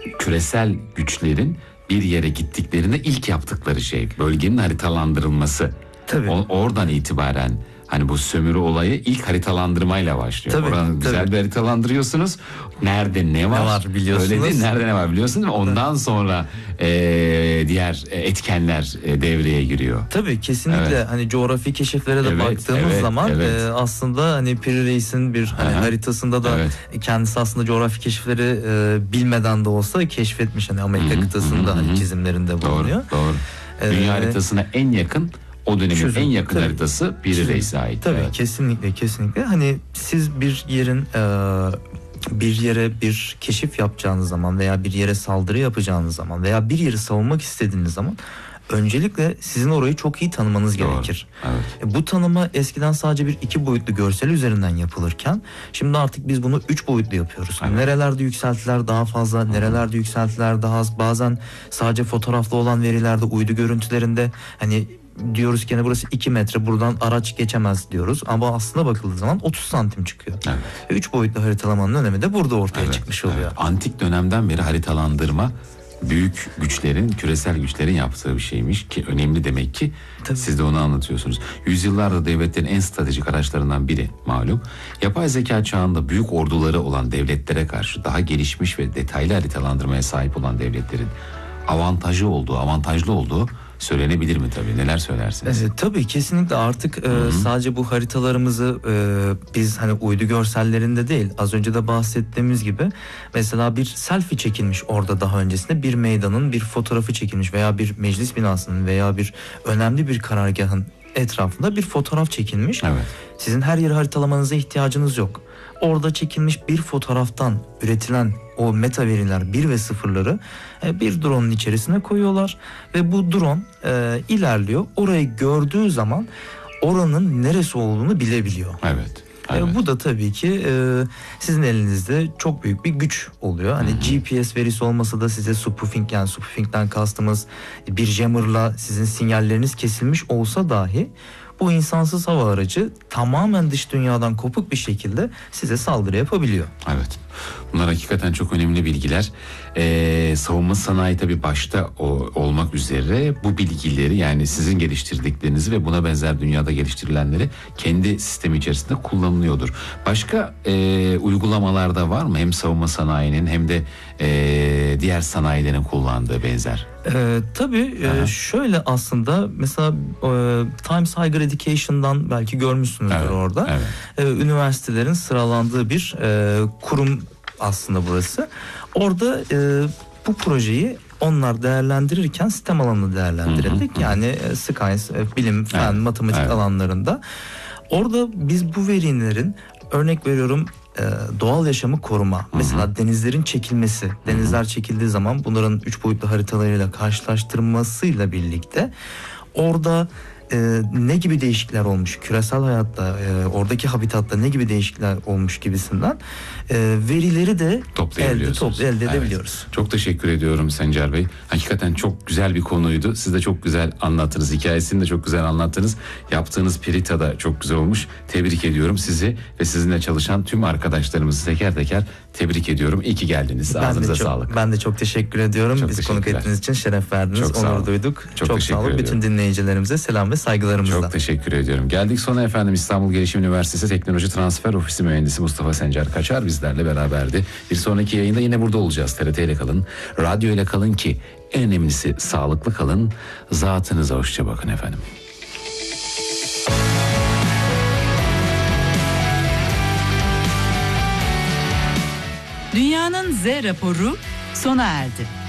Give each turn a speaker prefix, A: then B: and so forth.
A: küresel güçlerin bir yere gittiklerinde ilk yaptıkları şey bölgenin haritalandırılması.
B: Tabii.
A: Oradan itibaren hani bu sömürü olayı ilk haritalandırmayla başlıyor. Oranı güzel bir haritalandırıyorsunuz. Nerede ne var
B: biliyorsunuz.
A: Öyle değil, nerede ne var biliyorsunuz. Ondan sonra diğer etkenler devreye giriyor.
B: Tabii kesinlikle. Evet. Hani coğrafi keşiflere de baktığımız zaman aslında hani Piri Reis'in bir hani haritasında da kendisi aslında coğrafi keşifleri bilmeden de olsa keşfetmiş, hani Amerika kıtasında hani çizimlerinde bulunuyor.
A: Doğru. Dünya haritasına en yakın, o dönemin en yakın haritası Piri Reis'e ait.
B: Tabii kesinlikle. Hani siz bir yerin bir yere bir keşif yapacağınız zaman veya bir yere saldırı yapacağınız zaman veya bir yeri savunmak istediğiniz zaman öncelikle sizin orayı çok iyi tanımanız gerekir.
A: Evet.
B: Bu tanıma eskiden sadece bir 2 boyutlu görsel üzerinden yapılırken şimdi artık biz bunu 3 boyutlu yapıyoruz. Evet. Nerelerde yükseltiler daha fazla, nerelerde yükseltiler daha az, bazen sadece fotoğraflı olan verilerde, uydu görüntülerinde hani diyoruz ki burası 2 metre, buradan araç geçemez diyoruz ama aslında bakıldığı zaman 30 santim çıkıyor. Evet. 3 boyutlu haritalamanın önemi de burada ortaya çıkmış oluyor.
A: Evet. Antik dönemden beri haritalandırma büyük güçlerin, küresel güçlerin yaptığı bir şeymiş ki önemli demek ki. Tabii. Siz de onu anlatıyorsunuz. Yüzyıllardır devletlerin en stratejik araçlarından biri malum. Yapay zeka çağında büyük orduları olan devletlere karşı daha gelişmiş ve detaylı haritalandırmaya sahip olan devletlerin avantajlı olduğu söylenebilir mi tabii? Neler söylersiniz?
B: Tabii kesinlikle artık sadece bu haritalarımızı biz hani uydu görsellerinde değil, az önce de bahsettiğimiz gibi mesela bir selfie çekilmiş orada daha öncesinde, bir meydanın bir fotoğrafı çekilmiş veya bir meclis binasının veya bir önemli bir karargahın etrafında bir fotoğraf çekilmiş.
A: Evet.
B: Sizin her yeri haritalamanıza ihtiyacınız yok. Orada çekilmiş bir fotoğraftan üretilen o meta veriler 1 ve 0'ları bir drone'un içerisine koyuyorlar ve bu drone ilerliyor. Orayı gördüğü zaman oranın neresi olduğunu bilebiliyor.
A: Evet.
B: Bu da tabii ki sizin elinizde çok büyük bir güç oluyor. Hani GPS verisi olmasa da size spoofing, yani spoofing'den kastımız bir jammer'la sizin sinyalleriniz kesilmiş olsa dahi bu insansız hava aracı tamamen dış dünyadan kopuk bir şekilde size saldırı yapabiliyor.
A: Evet. Bunlar hakikaten çok önemli bilgiler. Savunma sanayi tabii başta olmak üzere bu bilgileri, yani sizin geliştirdiklerinizi ve buna benzer dünyada geliştirilenleri kendi sistemi içerisinde kullanılıyordur. Başka uygulamalarda var mı? Hem savunma sanayinin hem de diğer sanayilerin kullandığı benzer.
B: Tabii şöyle aslında mesela Times Higher Education'dan belki görmüşsünüzdür orada. Evet. Üniversitelerin sıralandığı bir kurum aslında burası. Orada bu projeyi onlar değerlendirirken sistem alanını değerlendirildik. Yani science, bilim, fen, matematik alanlarında. Orada biz bu verilerin, örnek veriyorum, doğal yaşamı koruma. Mesela denizlerin çekilmesi. Denizler çekildiği zaman bunların 3 boyutlu haritalarıyla karşılaştırmasıyla birlikte orada ne gibi değişiklikler olmuş küresel hayatta, oradaki habitatta ne gibi değişiklikler olmuş gibisinden verileri de elde edebiliyoruz.
A: Çok teşekkür ediyorum Sencer Bey. Hakikaten çok güzel bir konuydu. Siz de çok güzel anlattınız. Hikayesini de çok güzel anlattınız. Yaptığınız Pirita da çok güzel olmuş. Tebrik ediyorum sizi ve sizinle çalışan tüm arkadaşlarımızı teker teker tebrik ediyorum. İyi ki geldiniz. Ağzınıza sağlık.
B: Ben de çok teşekkür ediyorum. Biz konuk ettiğiniz için şeref verdiniz. Onur duyduk. Çok sağ olun. Bütün dinleyicilerimize selam ve saygılarımızla.
A: Çok teşekkür ediyorum. Geldik sona efendim. İstanbul Gelişim Üniversitesi Teknoloji Transfer Ofisi Mühendisi Mustafa Sencer Kaçar bizlerle beraberdi. Bir sonraki yayında yine burada olacağız. TRT ile kalın. Radyo ile kalın ki en önemlisi sağlıklı kalın. Zatınıza hoşça bakın efendim.
C: Dünyanın Z raporu sona erdi.